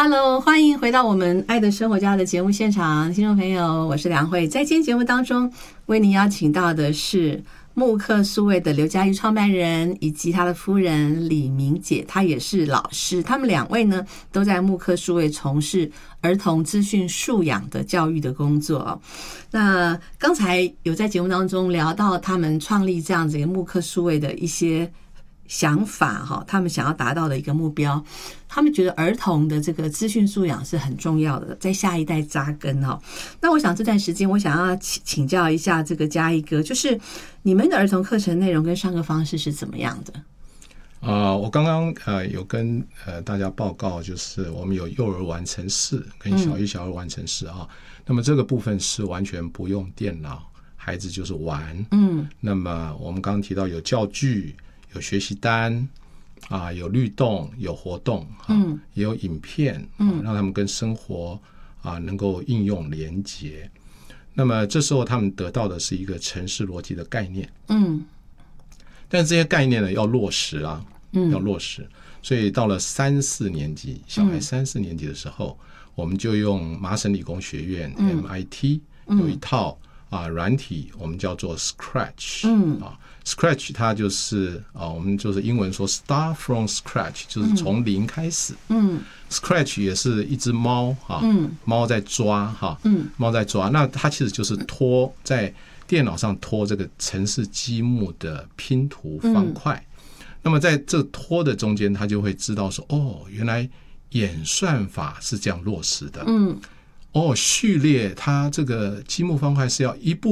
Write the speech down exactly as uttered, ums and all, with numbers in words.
Hello， 欢迎回到我们爱的生活家的节目现场，听众朋友，我是梁慧。在今天节目当中，为您邀请到的是慕课数位的刘嘉玉创办人，以及他的夫人李明姐，她也是老师。他们两位呢，都在慕课数位从事儿童资讯素养的教育的工作哦。那刚才有在节目当中聊到他们创立这样子一个慕课数位的一些想法哈，他们想要达到的一个目标，他们觉得儿童的这个资讯素养是很重要的，在下一代扎根哈。那我想这段时间，我想要请教一下这个嘉义哥，就是你们的儿童课程内容跟上课方式是怎么样的？ 啊、呃，我刚刚呃有跟呃大家报告，就是我们有幼儿完成式跟小一、小二完成式啊、嗯。那么这个部分是完全不用电脑，孩子就是玩。嗯。那么我们刚刚提到有教具。有学习单啊，有律动，有活动，啊、嗯，也有影片，啊、嗯，让他们跟生活啊能够应用连结。那么这时候他们得到的是一个程式逻辑的概念，嗯，但是这些概念呢要落实啊，嗯，要落实。所以到了三四年级，小孩三四年级的时候，嗯、我们就用麻省理工学院、嗯、M I T 有一套啊软体，我们叫做 Scratch， 嗯啊。Scratch 它就是啊，我们就是英文说 start from scratch， 就是从零开始。嗯 ，Scratch 也是一只猫哈，嗯，猫在抓哈，嗯，猫在抓。那它其实就是拖在电脑上拖这个程式积木的拼图方块。嗯、那么在这拖的中间，它就会知道说，哦，原来演算法是这样落实的。嗯，哦，序列它这个积木方块是要一步。